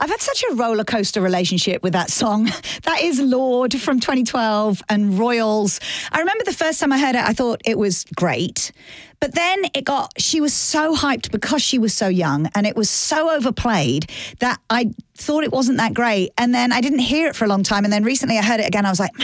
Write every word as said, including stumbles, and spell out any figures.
I've had such a roller coaster relationship with that song. That is Lorde from twenty twelve and Royals. I remember the first time I heard it, I thought it was great. But then it got, she was so hyped because she was so young and it was so overplayed that I thought it wasn't that great. And then I didn't hear it for a long time. And then recently I heard it again. I was like,